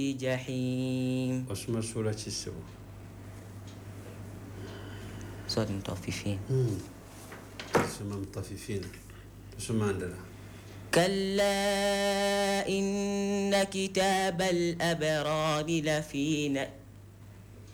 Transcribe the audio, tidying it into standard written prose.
جحيم واسم سورة السبع سورة المطففين اسم المطففين اسم عندنا كلا إن كتاب الأبرار لفي